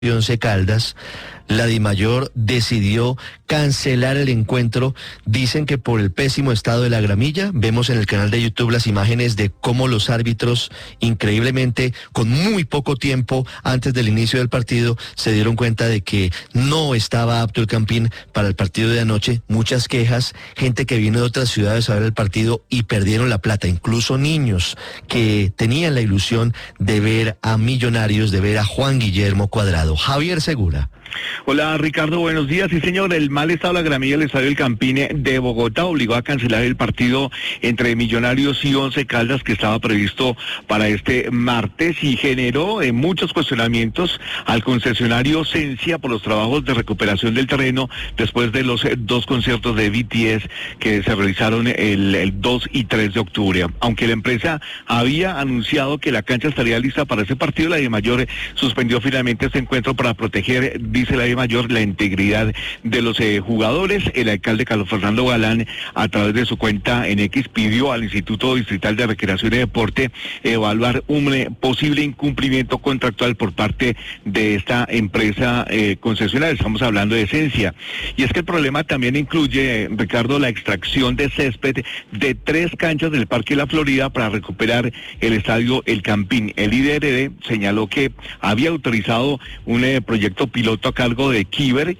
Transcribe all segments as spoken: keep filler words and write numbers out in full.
Once Caldas, la DIMAYOR decidió cancelar el encuentro. Dicen que por el pésimo estado de la gramilla. Vemos en el canal de YouTube las imágenes de cómo los árbitros, increíblemente, con muy poco tiempo antes del inicio del partido, se dieron cuenta de que no estaba apto el Campín para el partido de anoche. Muchas quejas, gente que vino de otras ciudades a ver el partido y perdieron la plata, incluso niños que tenían la ilusión de ver a Millonarios, de ver a Juan Guillermo Cuadrado. Javier Segura. Hola Ricardo, buenos días. Sí señor, el mal estado de la gramilla del Estadio El Campín de Bogotá obligó a cancelar el partido entre Millonarios y Once Caldas que estaba previsto para este martes y generó eh, muchos cuestionamientos al concesionario Sensia por los trabajos de recuperación del terreno después de los eh, dos conciertos de B T S que se realizaron el, el dos y tres de octubre. Aunque la empresa había anunciado que la cancha estaría lista para ese partido, la DIMAYOR suspendió finalmente este encuentro para proteger, dice la DIMAYOR, la integridad de los eh, jugadores. El alcalde Carlos Fernando Galán, a través de su cuenta en X, pidió al Instituto Distrital de Recreación y Deporte evaluar un eh, posible incumplimiento contractual por parte de esta empresa eh, concesionaria. Estamos hablando de Sensia. Y es que el problema también incluye, Ricardo, la extracción de césped de tres canchas del Parque La Florida para recuperar el estadio El Campín. El I D R D señaló que había autorizado un eh, proyecto piloto a cargo de Kiber,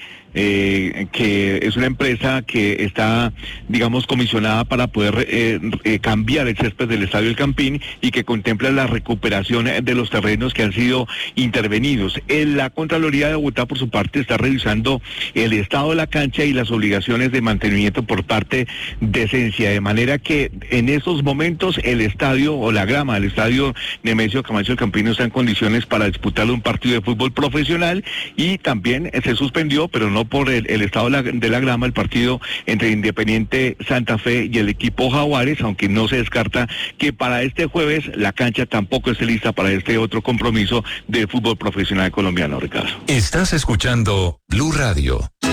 eh, que es una empresa que está, digamos, comisionada para poder eh, eh, cambiar el césped del Estadio El Campín y que contempla la recuperación de los terrenos que han sido intervenidos. En la Contraloría de Bogotá, por su parte, está revisando el estado de la cancha y las obligaciones de mantenimiento por parte de Sensia, de manera que en esos momentos el estadio o la grama del estadio Nemesio Camacho El Campín no está en condiciones para disputar un partido de fútbol profesional y también se suspendió, pero no por el, el estado de la, de la grama, el partido entre Independiente Santa Fe y el equipo Jaguares, aunque no se descarta que para este jueves la cancha tampoco esté lista para este otro compromiso de fútbol profesional colombiano, Ricardo. Estás escuchando Blue Radio.